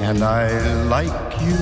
and I like you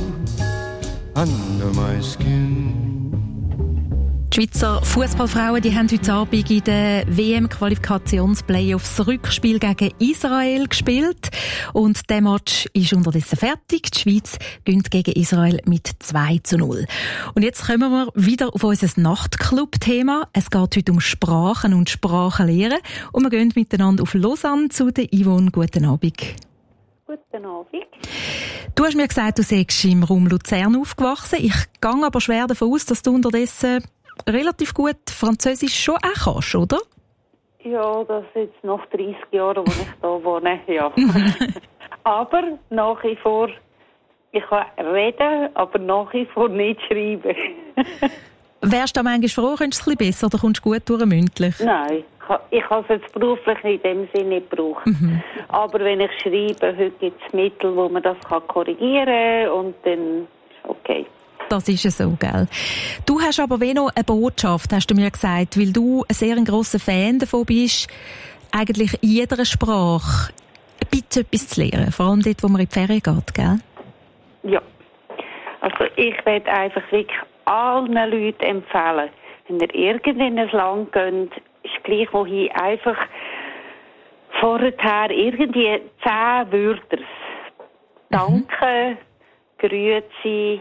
under my skin. Die Schweizer Fußballfrauen, die haben heute Abend in den WM-Qualifikationsplayoffs das Rückspiel gegen Israel gespielt. Und der Match ist unterdessen fertig. Die Schweiz gewinnt gegen Israel mit 2:0. Und jetzt kommen wir wieder auf unser Nachtclub-Thema. Es geht heute um Sprachen und Sprachenlehren. Und wir gehen miteinander auf Lausanne zu der Yvonne. Guten Abend. Guten Abend. Du hast mir gesagt, du seist im Raum Luzern aufgewachsen. Ich gehe aber schwer davon aus, dass du unterdessen relativ gut Französisch schon auch kannst, oder? Ja, das ist jetzt nach 30 Jahren, wo ich hier wohne, ja. Aber nach wie vor, ich kann reden, aber nach wie vor nicht schreiben. Wärst du da manchmal froh, könntest du es ein bisschen besser oder kommst du gut durch mündlich? Nein, ich habe es jetzt beruflich in dem Sinne nicht gebraucht. Aber wenn ich schreibe, heute gibt es Mittel, wo man das korrigieren kann und dann okay. Das ist es so, gell? Du hast aber noch eine Botschaft, hast du mir gesagt, weil du ein sehr grosser Fan davon bist, eigentlich in jeder Sprache ein bisschen etwas zu lernen, vor allem dort, wo man in die Ferien geht, gell? Ja, also ich werde einfach wirklich allen Leuten empfehlen, wenn ihr irgendin ein Land geht, ist gleich wohin, einfach vorher irgendwie 10 Wörter. Danke, Grüezi,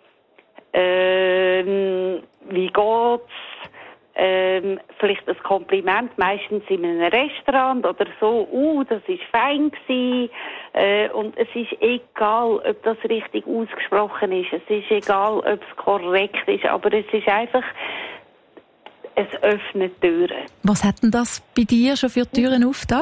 wie geht's? Vielleicht ein Kompliment, meistens in einem Restaurant oder so, das ist fein gewesen. Und es ist egal, ob das richtig ausgesprochen ist, es ist egal, ob es korrekt ist, aber es ist einfach, es öffnet Türen. Was hat denn das bei dir schon für Türen aufgetan?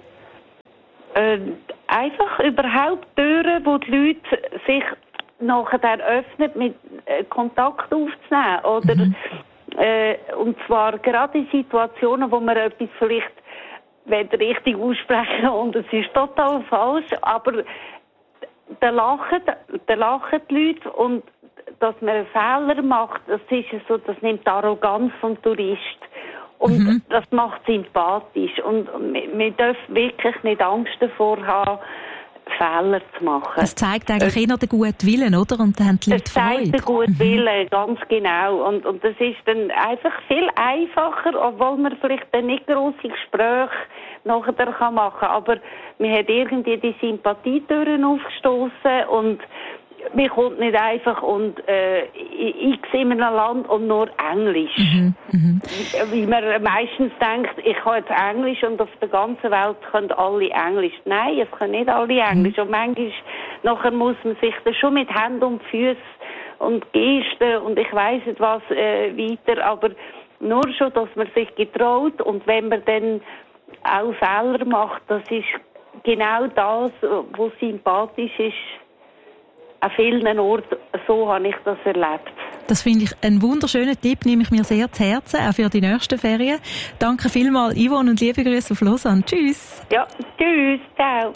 Einfach überhaupt Türen, wo die Leute sich nachher öffnet, mit Kontakt aufzunehmen. Oder, und zwar gerade in Situationen, wo man etwas vielleicht richtig aussprechen und es ist total falsch, aber da lachen die Leute und dass man einen Fehler macht, das ist so, das nimmt die Arroganz vom Tourist. Und das macht sympathisch. Und wir dürfen wirklich nicht Angst davor haben, Fehler zu machen. Das zeigt eigentlich eher den guten Willen, oder? Und dann haben die Leute Freude. Das zeigt den guten Willen, ganz genau. Und das ist dann einfach viel einfacher, obwohl man vielleicht dann nicht grosse Gespräche nachher machen kann. Aber man hat irgendwie die Sympathietüren aufgestoßen und man kommt nicht einfach und ich sehe in einem Land und nur Englisch. Wie man meistens denkt, ich kann jetzt Englisch und auf der ganzen Welt können alle Englisch. Nein, es können nicht alle Englisch. Und manchmal nachher muss man sich dann schon mit Händen und Füßen und Gesten und ich weiss nicht was weiter, aber nur schon, dass man sich getraut und wenn man dann auch Fehler macht, das ist genau das, was sympathisch ist. An vielen Orten, so habe ich das erlebt. Das finde ich einen wunderschönen Tipp, nehme ich mir sehr zu Herzen, auch für die nächsten Ferien. Danke vielmals, Yvonne, und liebe Grüße auf Lausanne. Tschüss. Ja, tschüss, ciao.